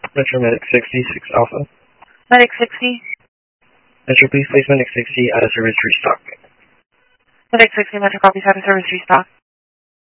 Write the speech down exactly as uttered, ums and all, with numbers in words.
Metro Medic sixty, six Alpha. Medic sixty. Metro, please place Medic sixty out of service restock. Medic sixty, Metro, copy, out of service restock.